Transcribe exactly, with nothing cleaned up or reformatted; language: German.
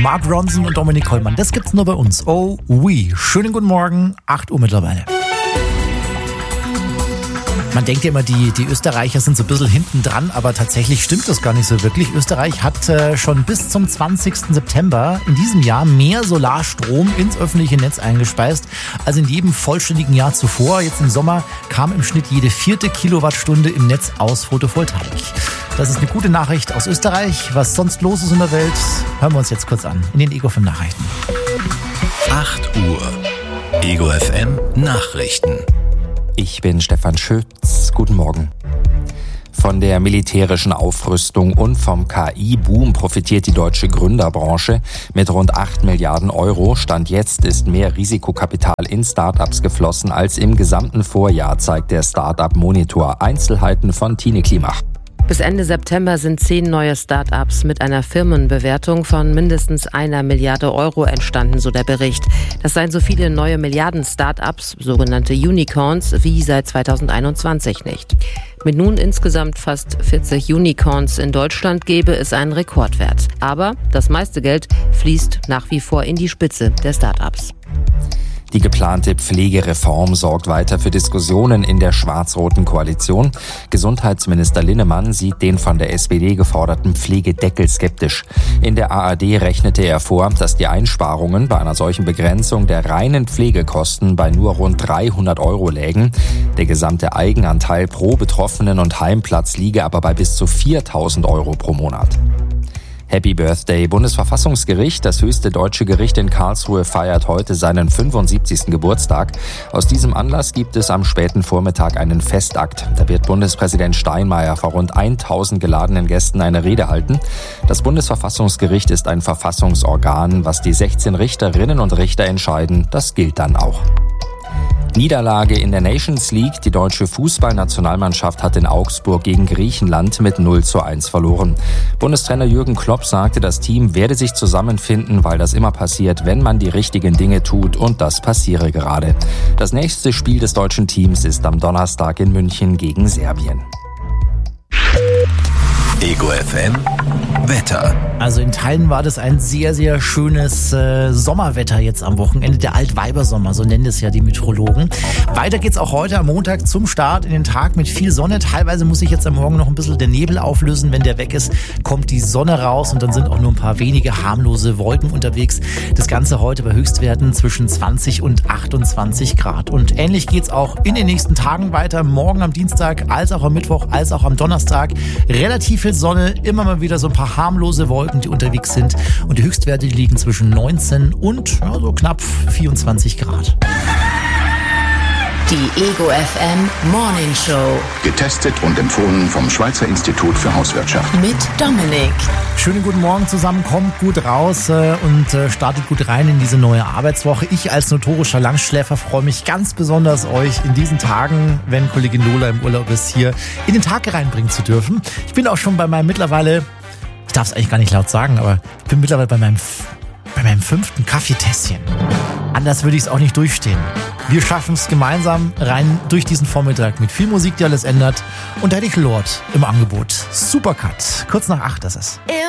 Mark Ronson und Dominik Kollmann. Das gibt's nur bei uns. Oh, oui. Schönen guten Morgen. acht Uhr mittlerweile. Man denkt ja immer, die, die Österreicher sind so ein bisschen hinten dran, aber tatsächlich stimmt das gar nicht so wirklich. Österreich hat äh, schon bis zum zwanzigsten September in diesem Jahr mehr Solarstrom ins öffentliche Netz eingespeist als in jedem vollständigen Jahr zuvor. Jetzt im Sommer kam im Schnitt jede vierte Kilowattstunde im Netz aus Photovoltaik. Das ist eine gute Nachricht aus Österreich. Was sonst los ist in der Welt, hören wir uns jetzt kurz an in den Ego F M Nachrichten. acht Uhr. Ego F M Nachrichten. Ich bin Stefan Schütz. Guten Morgen. Von der militärischen Aufrüstung und vom K I-Boom profitiert die deutsche Gründerbranche. Mit rund acht Milliarden Euro Stand jetzt ist mehr Risikokapital in Start-ups geflossen als im gesamten Vorjahr, zeigt der Start-up-Monitor. Einzelheiten von Tine Klimach. Bis Ende September sind zehn neue Start-ups mit einer Firmenbewertung von mindestens einer Milliarde Euro entstanden, so der Bericht. Das seien so viele neue Milliarden-Start-ups, sogenannte Unicorns, wie seit zweitausendeinundzwanzig nicht. Mit nun insgesamt fast vierzig Unicorns in Deutschland gäbe es einen Rekordwert. Aber das meiste Geld fließt nach wie vor in die Spitze der Start-ups. Die geplante Pflegereform sorgt weiter für Diskussionen in der schwarz-roten Koalition. Gesundheitsminister Linnemann sieht den von der S P D geforderten Pflegedeckel skeptisch. In der A R D rechnete er vor, dass die Einsparungen bei einer solchen Begrenzung der reinen Pflegekosten bei nur rund dreihundert Euro lägen. Der gesamte Eigenanteil pro Betroffenen und Heimplatz liege aber bei bis zu viertausend Euro pro Monat. Happy Birthday, Bundesverfassungsgericht. Das höchste deutsche Gericht in Karlsruhe feiert heute seinen fünfundsiebzigsten Geburtstag. Aus diesem Anlass gibt es am späten Vormittag einen Festakt. Da wird Bundespräsident Steinmeier vor rund tausend geladenen Gästen eine Rede halten. Das Bundesverfassungsgericht ist ein Verfassungsorgan. Was die sechzehn Richterinnen und Richter entscheiden, das gilt dann auch. Niederlage in der Nations League. Die deutsche Fußballnationalmannschaft hat in Augsburg gegen Griechenland mit null zu eins verloren. Bundestrainer Jürgen Klopp sagte, das Team werde sich zusammenfinden, weil das immer passiert, wenn man die richtigen Dinge tut, und das passiere gerade. Das nächste Spiel des deutschen Teams ist am Donnerstag in München gegen Serbien. Ego F M Wetter. Also in Teilen war das ein sehr, sehr schönes äh, Sommerwetter jetzt am Wochenende. Der Altweibersommer, so nennen es ja die Meteorologen. Weiter geht's auch heute am Montag zum Start in den Tag mit viel Sonne. Teilweise muss sich jetzt am Morgen noch ein bisschen der Nebel auflösen. Wenn der weg ist, kommt die Sonne raus und dann sind auch nur ein paar wenige harmlose Wolken unterwegs. Das Ganze heute bei Höchstwerten zwischen zwanzig und achtundzwanzig Grad. Und ähnlich geht's auch in den nächsten Tagen weiter. Morgen am Dienstag, als auch am Mittwoch, als auch am Donnerstag. Relativ viel Sonne, immer mal wieder so ein paar harmlose Wolken, die unterwegs sind. Und die Höchstwerte liegen zwischen neunzehn und ja, so knapp vierundzwanzig Grad. Die Ego F M Morning Show. Getestet und empfohlen vom Schweizer Institut für Hauswirtschaft. Mit Dominik. Schönen guten Morgen zusammen, kommt gut raus äh, und äh, startet gut rein in diese neue Arbeitswoche. Ich als notorischer Langschläfer freue mich ganz besonders, euch in diesen Tagen, wenn Kollegin Lola im Urlaub ist, hier in den Tag reinbringen zu dürfen. Ich bin auch schon bei meinem mittlerweile, ich darf es eigentlich gar nicht laut sagen, aber ich bin mittlerweile bei meinem, bei meinem fünften Kaffeetässchen. Anders würde ich es auch nicht durchstehen. Wir schaffen es gemeinsam rein durch diesen Vormittag mit viel Musik, die alles ändert. Und da hätte ich Lord im Angebot. Supercut. Kurz nach acht ist es.